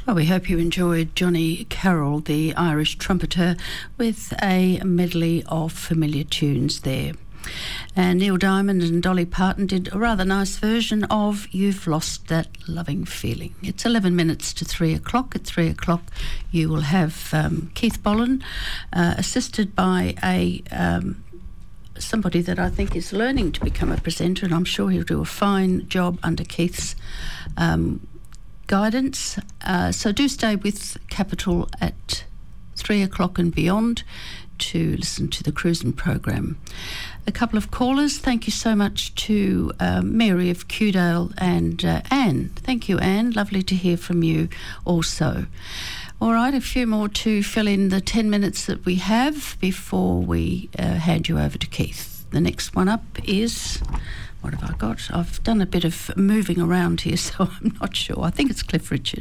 Well, we hope you enjoyed Johnny Carroll, the Irish trumpeter, with a medley of familiar tunes there. And Neil Diamond and Dolly Parton did a rather nice version of You've Lost That Loving Feeling. It's 11 minutes to 3 o'clock. At 3 o'clock you will have Keith Bollen, assisted by somebody that I think is learning to become a presenter, and I'm sure he'll do a fine job under Keith's guidance. So do stay with Capital at 3 o'clock and beyond to listen to the cruising program. A couple of callers. Thank you so much to Mary of Kewdale and Anne. Thank you, Anne. Lovely to hear from you also. All right, a few more to fill in the 10 minutes that we have before we hand you over to Keith. The next one up is... What have I got? I've done a bit of moving around here, so I'm not sure. I think it's Cliff Richard.